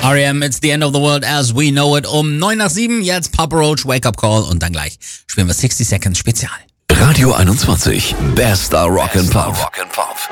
R.E.M. It's the end of the world as we know it. Um 9:07, jetzt Papa Roach, Wake Up Call und dann gleich spielen wir 60 Seconds Spezial. Radio 21, bester Rock and Pop.